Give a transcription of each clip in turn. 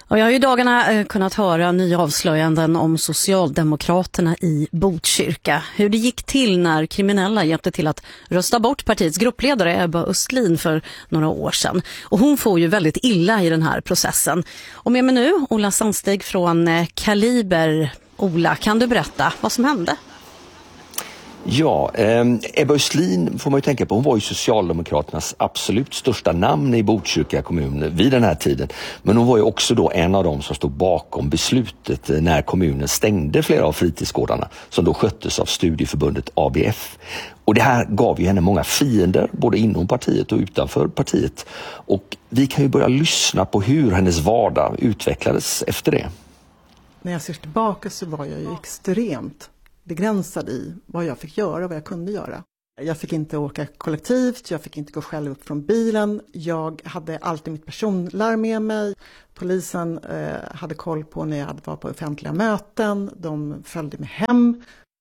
Och jag har ju dagarna kunnat höra nya avslöjanden om Socialdemokraterna i Botkyrka. Hur det gick till när kriminella hjälpte till att rösta bort partiets gruppledare Ebba Östlin för några år sedan. Och hon får ju väldigt illa i den här processen. Och med mig nu, Ola Sandstig från Kaliber. Ola, kan du berätta vad som hände? Ja, Ebba Östlin får man ju tänka på. Hon var ju Socialdemokraternas absolut största namn i Botkyrka kommun vid den här tiden. Men hon var ju också då en av dem som stod bakom beslutet när kommunen stängde flera av fritidsgårdarna som då sköttes av studieförbundet ABF. Och det här gav ju henne många fiender både inom partiet och utanför partiet. Och vi kan ju börja lyssna på hur hennes vardag utvecklades efter det. När jag ser tillbaka så var jag ju extremt begränsad i vad jag fick göra och vad jag kunde göra. Jag fick inte åka kollektivt, jag fick inte gå själv upp från bilen. Jag hade alltid mitt personlarm med mig. Polisen hade koll på när jag var på offentliga möten. De följde mig hem.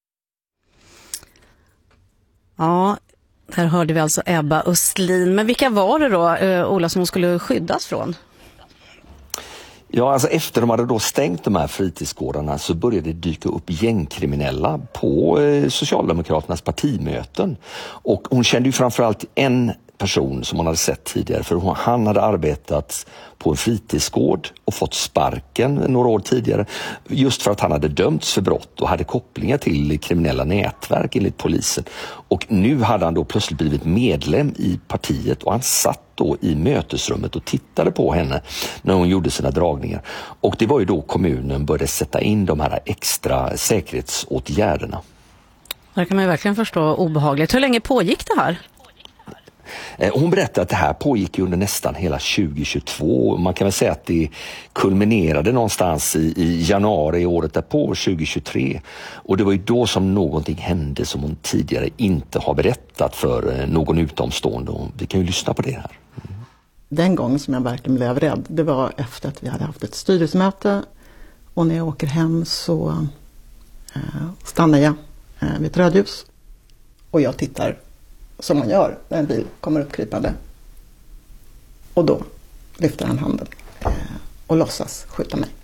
Ja, här hörde vi alltså Ebba Östlin. Men vilka var det då, Ola, som hon skulle skyddas från? Ja, alltså efter de hade då stängt de här fritidsgårdarna så började det dyka upp gängkriminella på Socialdemokraternas partimöten. Och hon kände ju framförallt en person som hon hade sett tidigare, för han hade arbetat på en fritidsgård och fått sparken några år tidigare just för att han hade dömts för brott och hade kopplingar till kriminella nätverk enligt polisen. Och nu hade han då plötsligt blivit medlem i partiet och han satt då i mötesrummet och tittade på henne när hon gjorde sina dragningar. Och det var ju då kommunen började sätta in de här extra säkerhetsåtgärderna. Det kan man ju verkligen förstå obehagligt. Hur länge pågick det här? Hon berättade att det här pågick under nästan hela 2022. Man kan väl säga att det kulminerade någonstans i januari året därpå, 2023. Och det var ju då som någonting hände som hon tidigare inte har berättat för någon utomstående. Och vi kan ju lyssna på det här. Den gången som jag verkligen blev rädd, det var efter att vi hade haft ett styrelsemöte. Och när jag åker hem så stannar jag vid ett rödljus. Och jag tittar som man gör när en bil kommer uppkrypande. Och då lyfter han handen och låtsas skjuta mig.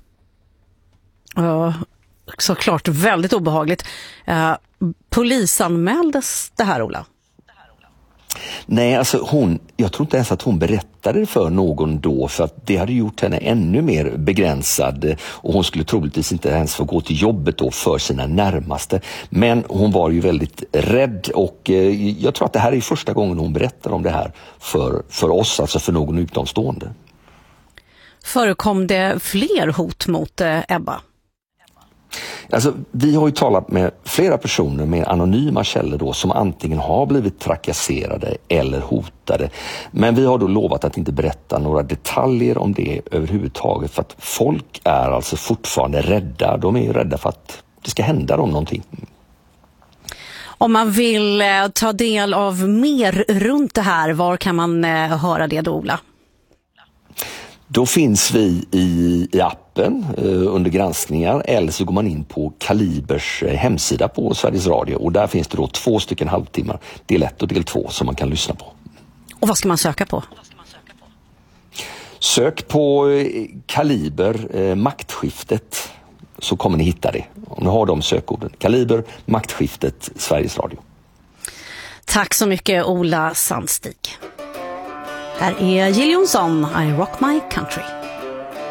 Ja, såklart väldigt obehagligt. Polisanmäldes det här, Ola? Nej, alltså jag tror inte ens att hon berättade det för någon då, för att det hade gjort henne ännu mer begränsad och hon skulle troligtvis inte ens få gå till jobbet då för sina närmaste. Men hon var ju väldigt rädd och jag tror att det här är första gången hon berättar om det här för oss, alltså för någon utomstående. Förekom det fler hot mot Ebba? Alltså, vi har ju talat med flera personer med anonyma källor då, som antingen har blivit trakasserade eller hotade. Men vi har då lovat att inte berätta några detaljer om det överhuvudtaget, för att folk är alltså fortfarande rädda. De är ju rädda för att det ska hända dem någonting. Om man vill ta del av mer runt det här, var kan man höra det då, Ola? Då finns vi i appen under granskningar, eller så går man in på Kalibers hemsida på Sveriges Radio och där finns det då 2 halvtimmar, del 1 och del 2 som man kan lyssna på. Och vad ska man söka på? Sök på Kaliber maktskiftet så kommer ni hitta det. Om ni har de sökorden. Kaliber maktskiftet Sveriges Radio. Tack så mycket, Ola Sandstig. Här är Jill Johnson, I Rock My Country.